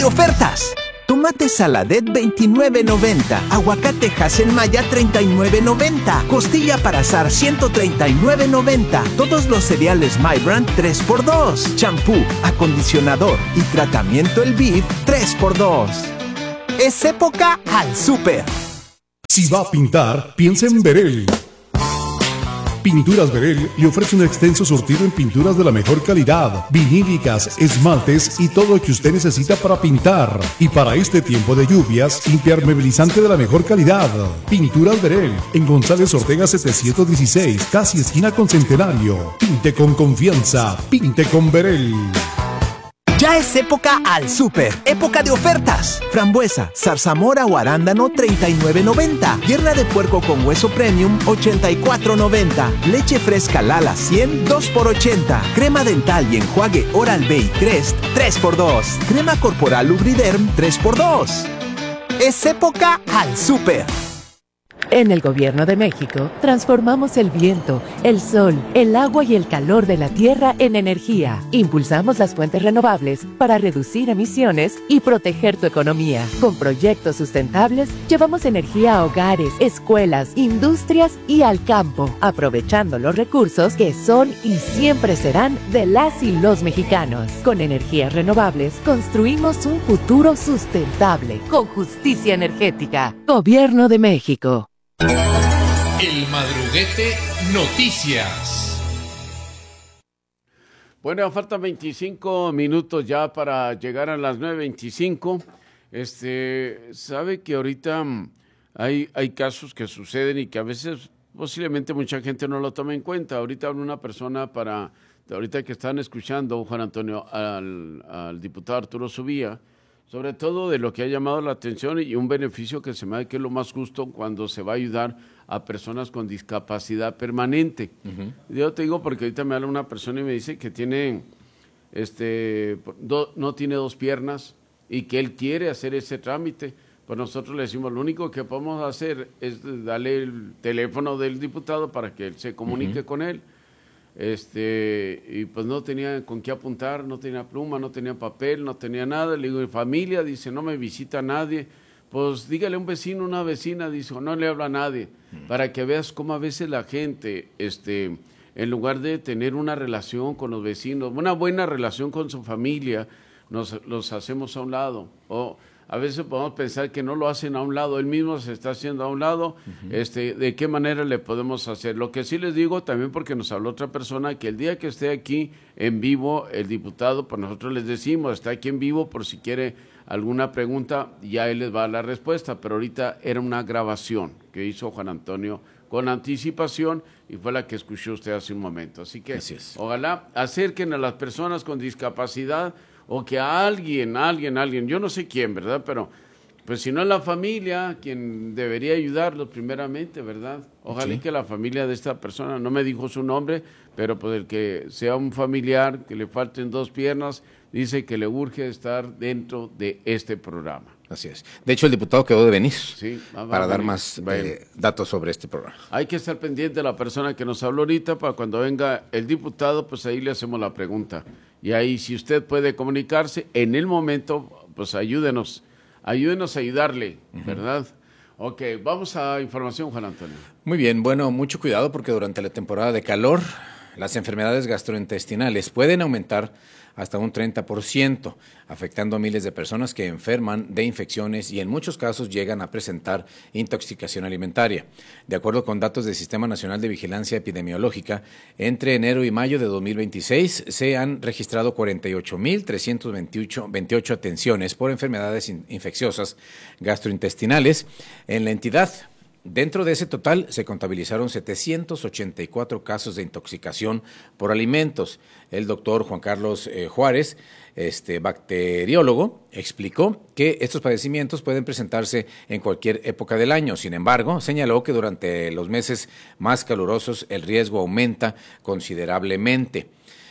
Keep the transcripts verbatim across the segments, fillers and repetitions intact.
Ofertas. Tomate Saladet veintinueve noventa, aguacate Haselmaya treinta y nueve noventa, costilla para asar ciento treinta y nueve noventa, todos los cereales My Brand tres por dos, champú, acondicionador y tratamiento El Beef tres por dos. Es época al súper. Si va a pintar, piensa en Berel. Pinturas Berel le ofrece un extenso surtido en pinturas de la mejor calidad, vinílicas, esmaltes y todo lo que usted necesita para pintar. Y para este tiempo de lluvias, impermeabilizante de la mejor calidad. Pinturas Berel, en González Ortega setecientos dieciséis, casi esquina con Centenario. Pinte con confianza, pinte con Berel. Ya es época al súper, época de ofertas. Frambuesa, zarzamora o arándano treinta y nueve noventa. Pierna de puerco con hueso premium ochenta y cuatro noventa. Leche fresca Lala cien dos por ochenta. Crema dental y enjuague Oral-B y Crest tres por dos. Crema corporal Lubriderm tres por dos. Es época al súper. En el Gobierno de México, transformamos el viento, el sol, el agua y el calor de la tierra en energía. Impulsamos las fuentes renovables para reducir emisiones y proteger tu economía. Con proyectos sustentables, llevamos energía a hogares, escuelas, industrias y al campo, aprovechando los recursos que son y siempre serán de las y los mexicanos. Con energías renovables, construimos un futuro sustentable, con justicia energética. Gobierno de México. El Madruguete Noticias. Bueno, faltan veinticinco minutos ya para llegar a las nueve veinticinco. Este, sabe que ahorita hay, hay casos que suceden y que a veces posiblemente mucha gente no lo toma en cuenta. Ahorita habla una persona para, ahorita que están escuchando, Juan Antonio, al, al diputado Arturo Subía, sobre todo de lo que ha llamado la atención y un beneficio que se me da que es lo más justo cuando se va a ayudar a personas con discapacidad permanente. Uh-huh. Yo te digo porque ahorita me habla una persona y me dice que tiene, este, do, no tiene dos piernas y que él quiere hacer ese trámite. Pues nosotros le decimos, lo único que podemos hacer es darle el teléfono del diputado para que él se comunique uh-huh. con él. Este, y pues no tenía con qué apuntar, no tenía pluma, no tenía papel, no tenía nada. Le digo, mi familia, dice, no me visita nadie. Pues dígale a un vecino, una vecina, dice, no le habla a nadie, mm. para que veas cómo a veces la gente, este, en lugar de tener una relación con los vecinos, una buena relación con su familia, nos los hacemos a un lado. O a veces podemos pensar que no lo hacen a un lado, él mismo se está haciendo a un lado. Uh-huh. este, ¿de qué manera le podemos hacer? Lo que sí les digo también, porque nos habló otra persona, que el día que esté aquí en vivo el diputado, pues nosotros les decimos, está aquí en vivo por si quiere alguna pregunta, ya él les va a dar la respuesta, pero ahorita era una grabación que hizo Juan Antonio con anticipación y fue la que escuchó usted hace un momento. Así que Así es. Ojalá acerquen a las personas con discapacidad o que a alguien, alguien, alguien, yo no sé quién, ¿verdad? Pero pues si no es la familia quien debería ayudarlos primeramente, ¿verdad? Ojalá sí. que la familia de esta persona, no me dijo su nombre, pero pues el que sea un familiar, que le falten dos piernas, dice que le urge estar dentro de este programa. Así es. De hecho, el diputado quedó de venir sí, va, va para dar venir. más eh, datos sobre este programa. Hay que estar pendiente de la persona que nos habló ahorita para cuando venga el diputado, pues ahí le hacemos la pregunta. Y ahí, si usted puede comunicarse, en el momento, pues ayúdenos, ayúdenos a ayudarle, uh-huh. ¿verdad? Ok, vamos a información, Juan Antonio. Muy bien, bueno, mucho cuidado porque durante la temporada de calor, las enfermedades gastrointestinales pueden aumentar hasta un treinta por ciento, afectando a miles de personas que enferman de infecciones y en muchos casos llegan a presentar intoxicación alimentaria. De acuerdo con datos del Sistema Nacional de Vigilancia Epidemiológica, entre enero y mayo de dos mil veintiséis se han registrado cuarenta y ocho mil trescientas veintiocho atenciones por enfermedades infecciosas gastrointestinales en la entidad. Dentro de ese total se contabilizaron setecientos ochenta y cuatro casos de intoxicación por alimentos. El doctor Juan Carlos eh, Juárez, este bacteriólogo, explicó que estos padecimientos pueden presentarse en cualquier época del año. Sin embargo, señaló que durante los meses más calurosos el riesgo aumenta considerablemente.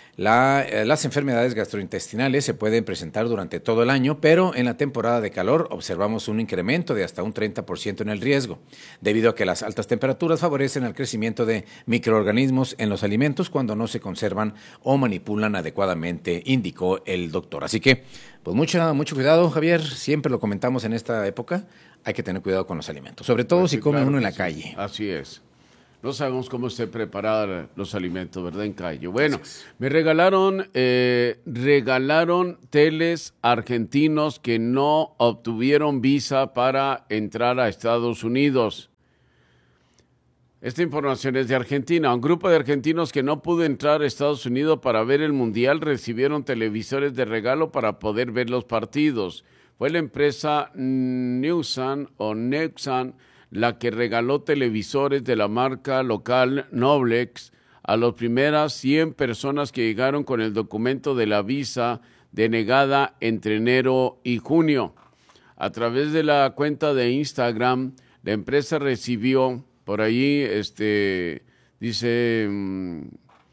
La, eh, las enfermedades gastrointestinales se pueden presentar durante todo el año, pero en la temporada de calor observamos un incremento de hasta un treinta por ciento en el riesgo, debido a que las altas temperaturas favorecen el crecimiento de microorganismos en los alimentos cuando no se conservan o manipulan adecuadamente, indicó el doctor. Así que, pues mucho, mucho cuidado, Javier, siempre lo comentamos en esta época, hay que tener cuidado con los alimentos, sobre todo pues sí, si come claro uno en la sí. calle. Así es. No sabemos cómo se preparan los alimentos, ¿verdad? En calle. Bueno, me regalaron, eh, regalaron teles argentinos que no obtuvieron visa para entrar a Estados Unidos. Esta información es de Argentina. Un grupo de argentinos que no pudo entrar a Estados Unidos para ver el Mundial recibieron televisores de regalo para poder ver los partidos. Fue la empresa Newsan o Nexan la que regaló televisores de la marca local Noblex a las primeras cien personas que llegaron con el documento de la visa denegada entre enero y junio. A través de la cuenta de Instagram, la empresa recibió por ahí, este, dice, mmm,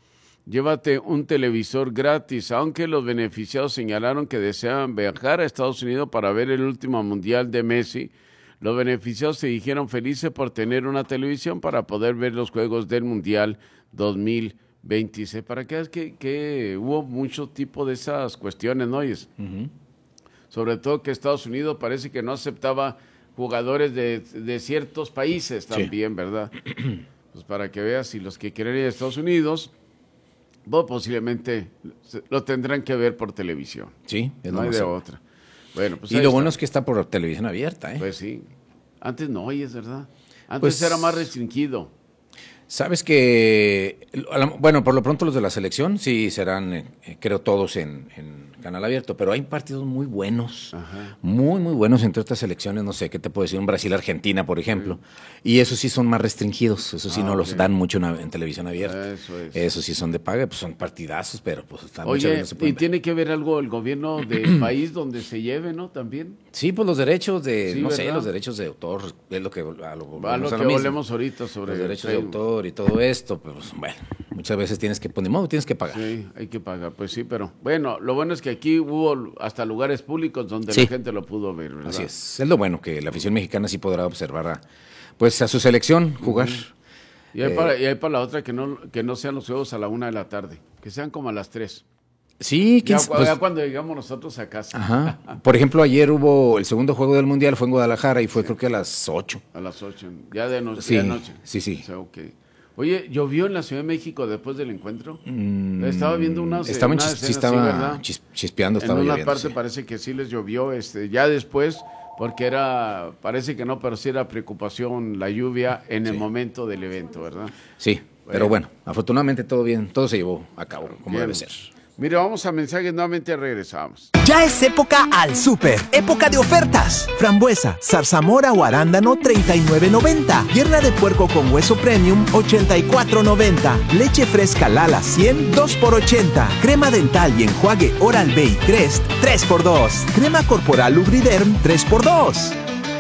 llévate un televisor gratis, aunque los beneficiados señalaron que deseaban viajar a Estados Unidos para ver el último mundial de Messi. Los beneficiados se dijeron felices por tener una televisión para poder ver los juegos del Mundial dos mil veintiséis. Para que veas que, que hubo mucho tipo de esas cuestiones, ¿no? Y es, uh-huh. Sobre todo que Estados Unidos parece que no aceptaba jugadores de, de ciertos países también, sí. ¿Verdad? Pues para que veas, si los que quieren ir a Estados Unidos, pues posiblemente lo tendrán que ver por televisión. Sí, es no hay de otra. Bueno, pues y lo está. Bueno es que está por televisión abierta, ¿eh? Pues sí. Antes no, oye, es verdad. Antes pues, era más restringido. Sabes que, bueno, por lo pronto los de la selección sí serán, eh, creo, todos en, en canal abierto, pero hay partidos muy buenos, Ajá. muy, muy buenos entre otras selecciones, no sé, ¿qué te puedo decir? Un Brasil-Argentina, por ejemplo, sí. Y esos sí son más restringidos, eso sí ah, no okay. los dan mucho en, en televisión abierta. Eso es. Esos sí son de paga, pues son partidazos, pero pues están Oye, no se y ver. Tiene que ver algo el gobierno del país donde se lleve, ¿no? También. Sí, pues los derechos de, sí, no ¿verdad? sé, los derechos de autor, es lo que a lo, a lo que volvemos ahorita sobre los derechos de autor y todo esto, pues bueno, muchas veces tienes que poner modo, tienes que pagar. Sí, hay que pagar, pues sí, pero bueno, lo bueno es que aquí hubo hasta lugares públicos donde sí. la gente lo pudo ver, ¿verdad? Así es, es lo bueno que la afición mexicana sí podrá observar a, pues a su selección jugar. Uh-huh. Y hay, eh, para, y hay para la otra que no, que no sean los juegos a la una de la tarde, que sean como a las tres. Sí, ya, pues, ya cuando llegamos nosotros a casa. Ajá. Por ejemplo, ayer hubo el segundo juego del Mundial, fue en Guadalajara y fue sí. creo que a las ocho. A las ocho, ya de, no, sí, de noche. Sí, sí. O sea, okay. Oye, ¿llovió en la Ciudad de México después del encuentro? Mm, estaba viendo unas estaba una chis, sí estaba así, chis, chispeando, estaba en una lloviendo, parte sí. parece que sí les llovió, este, ya después, porque era, parece que no, pero sí era preocupación la lluvia en sí. el momento del evento, ¿verdad? Sí, bueno. Pero bueno, afortunadamente todo bien, todo se llevó a cabo como bien. Debe ser. Mire, vamos a mensajes, nuevamente regresamos. Ya es época al súper, época de ofertas. Frambuesa, zarzamora o arándano treinta y nueve noventa. Pierna de puerco con hueso premium ochenta y cuatro noventa. Leche fresca Lala cien dos por ochenta. Crema dental y enjuague Oral-B y Crest tres por dos. Crema corporal Lubriderm tres por dos.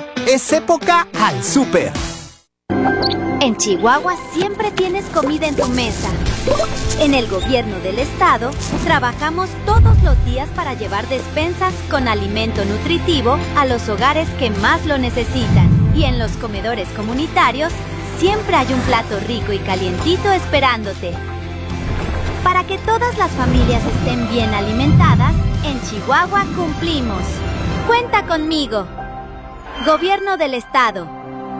Es época al súper. En Chihuahua siempre tienes comida en tu mesa. En el gobierno del estado, trabajamos todos los días para llevar despensas con alimento nutritivo a los hogares que más lo necesitan. Y en los comedores comunitarios, siempre hay un plato rico y calientito esperándote. Para que todas las familias estén bien alimentadas, en Chihuahua cumplimos. Cuenta conmigo. Gobierno del estado.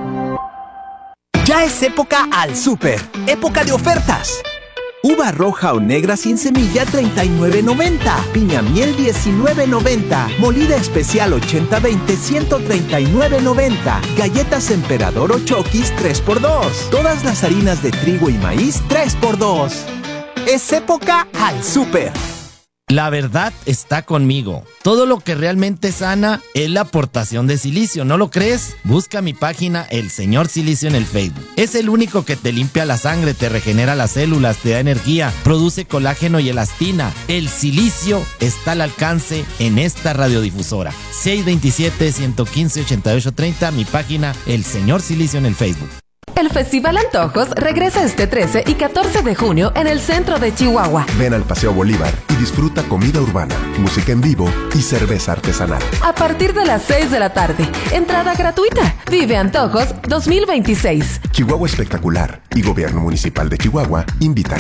Ya es época al súper, época de ofertas. Uva roja o negra sin semilla treinta y nueve noventa. Piña miel diecinueve noventa. Molida especial ochenta veinte ciento treinta y nueve noventa. Galletas Emperador o Chokis tres por dos. Todas las harinas de trigo y maíz tres por dos. Es época al súper. La verdad está conmigo. Todo lo que realmente sana es la aportación de silicio. ¿No lo crees? Busca mi página El Señor Silicio en el Facebook. Es el único que te limpia la sangre, te regenera las células, te da energía, produce colágeno y elastina. El silicio está al alcance en esta radiodifusora. seis dos siete, uno uno cinco, ocho ocho tres cero, mi página El Señor Silicio en el Facebook. El Festival Antojos regresa este trece y catorce de junio en el centro de Chihuahua. Ven al Paseo Bolívar y disfruta comida urbana, música en vivo y cerveza artesanal. A partir de las seis de la tarde, entrada gratuita. Vive Antojos dos mil veintiséis. Chihuahua Espectacular y Gobierno Municipal de Chihuahua invitan.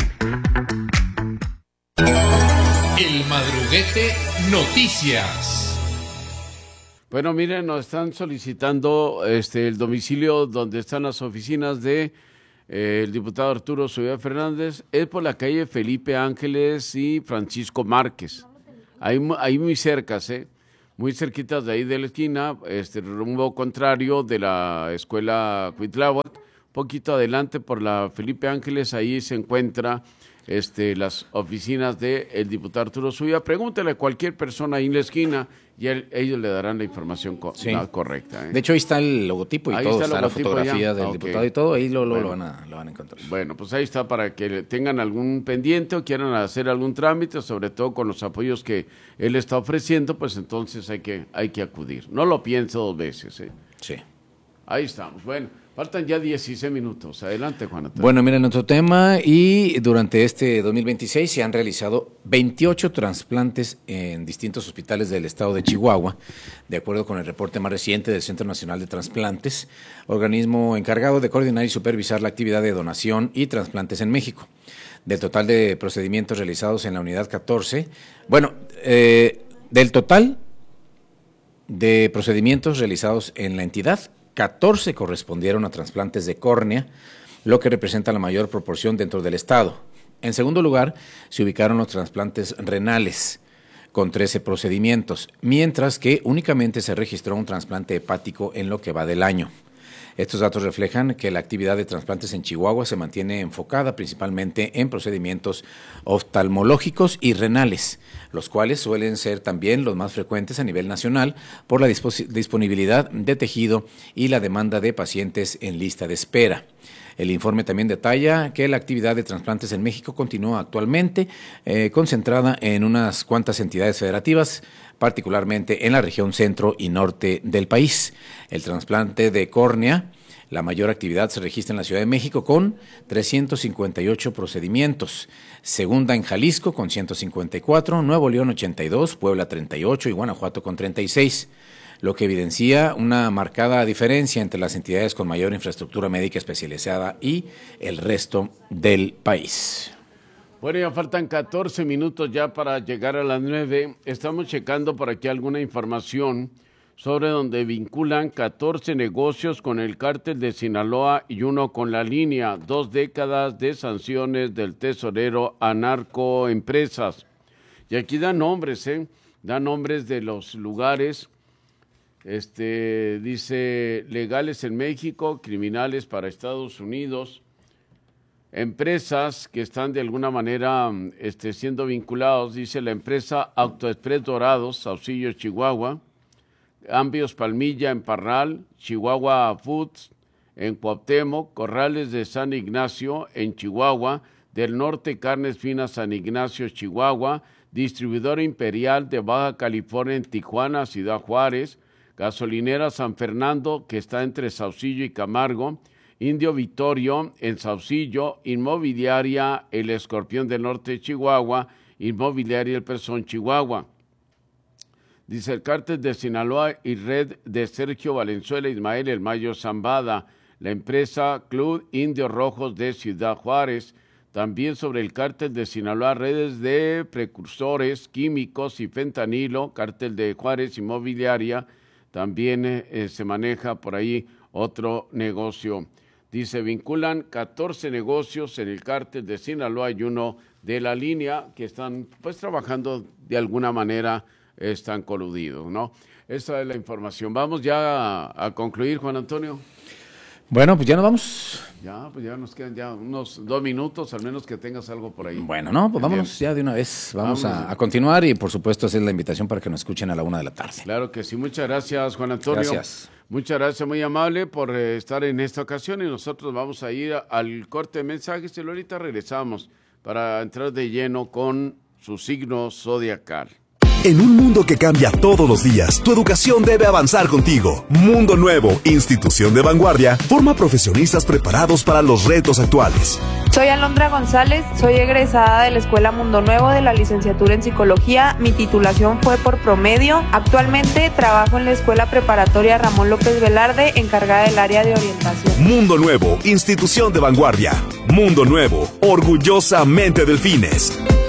El Madruguete Noticias. Bueno, miren, nos están solicitando este el domicilio donde están las oficinas de eh, el diputado Arturo Zúñiga Fernández. Es por la calle Felipe Ángeles y Francisco Márquez. Ahí, ahí muy cerca, ¿eh? Muy cerquitas de ahí de la esquina, este rumbo contrario de la escuela Cuitláhuac. Poquito adelante por la Felipe Ángeles, ahí se encuentra este, las oficinas del diputado Arturo Zúñiga. Pregúntele a cualquier persona ahí en la esquina y él, ellos le darán la información co sí. la correcta. ¿eh? De hecho, ahí está el logotipo y ahí todo, está, está la fotografía ya. del okay. diputado y todo, ahí lo, lo, bueno. lo, van a, lo van a encontrar. Bueno, pues ahí está para que tengan algún pendiente o quieran hacer algún trámite, sobre todo con los apoyos que él está ofreciendo, pues entonces hay que, hay que acudir. No lo pienso dos veces. ¿eh? Sí. Ahí estamos. Bueno, faltan ya dieciséis minutos. Adelante, Juan Antonio. Bueno, miren otro tema. Y durante este dos mil veintiséis se han realizado veintiocho trasplantes en distintos hospitales del estado de Chihuahua, de acuerdo con el reporte más reciente del Centro Nacional de Trasplantes, organismo encargado de coordinar y supervisar la actividad de donación y trasplantes en México. Del total de procedimientos realizados en la unidad catorce, bueno, eh, del total de procedimientos realizados en la entidad, catorce correspondieron a trasplantes de córnea, lo que representa la mayor proporción dentro del estado. En segundo lugar, se ubicaron los trasplantes renales, con trece procedimientos, mientras que únicamente se registró un trasplante hepático en lo que va del año. Estos datos reflejan que la actividad de trasplantes en Chihuahua se mantiene enfocada principalmente en procedimientos oftalmológicos y renales, los cuales suelen ser también los más frecuentes a nivel nacional por la disponibilidad de tejido y la demanda de pacientes en lista de espera. El informe también detalla que la actividad de trasplantes en México continúa actualmente eh, concentrada en unas cuantas entidades federativas, particularmente en la región centro y norte del país. El trasplante de córnea, la mayor actividad se registra en la Ciudad de México con trescientos cincuenta y ocho procedimientos, segunda en Jalisco con ciento cincuenta y cuatro, Nuevo León ochenta y dos, Puebla treinta y ocho y Guanajuato con treinta y seis, lo que evidencia una marcada diferencia entre las entidades con mayor infraestructura médica especializada y el resto del país. Bueno, ya faltan catorce minutos ya para llegar a las nueve. Estamos checando por aquí alguna información sobre donde vinculan catorce negocios con el cártel de Sinaloa y uno con la línea. Dos décadas de sanciones del tesorero a narcoempresas. Y aquí dan nombres, ¿eh? Dan nombres de los lugares. Este dice legales en México, criminales para Estados Unidos. Empresas que están de alguna manera este, siendo vinculados, dice la empresa Autoexpress Dorados, Saucillo, Chihuahua, Ambios Palmilla en Parral, Chihuahua Foods en Cuauhtémoc, Corrales de San Ignacio en Chihuahua, del Norte Carnes Finas San Ignacio, Chihuahua, Distribuidora Imperial de Baja California en Tijuana, Ciudad Juárez, Gasolinera San Fernando que está entre Saucillo y Camargo, Indio Vittorio en Saucillo, Inmobiliaria El Escorpión del Norte de Chihuahua, Inmobiliaria El Pezón, Chihuahua. Dice el cártel de Sinaloa y red de Sergio Valenzuela Ismael El Mayo Zambada, la empresa Club Indios Rojos de Ciudad Juárez. También sobre el cártel de Sinaloa, redes de precursores químicos y fentanilo, cártel de Juárez Inmobiliaria. También eh, se maneja por ahí otro negocio. Dice, vinculan catorce negocios en el cártel de Sinaloa y uno de la línea que están pues trabajando de alguna manera, están coludidos, ¿no? Esa es la información. Vamos ya a, a concluir, Juan Antonio. Bueno, pues ya nos vamos. Ya, pues ya nos quedan ya unos dos minutos, al menos que tengas algo por ahí. Bueno, no, pues vámonos ya de una vez. Vamos, vamos. A, a continuar y por supuesto hacer la invitación para que nos escuchen a la una de la tarde. Claro que sí. Muchas gracias, Juan Antonio. Gracias. Muchas gracias, muy amable por eh, estar en esta ocasión y nosotros vamos a ir a, al corte de mensajes y ahorita regresamos para entrar de lleno con su signo zodiacal. En un mundo que cambia todos los días, tu educación debe avanzar contigo. Mundo Nuevo, institución de vanguardia, forma profesionistas preparados para los retos actuales. Soy Alondra González, soy egresada de la Escuela Mundo Nuevo de la licenciatura en Psicología. Mi titulación fue por promedio. Actualmente trabajo en la Escuela Preparatoria Ramón López Velarde, encargada del área de orientación. Mundo Nuevo, institución de vanguardia. Mundo Nuevo, orgullosamente Delfines.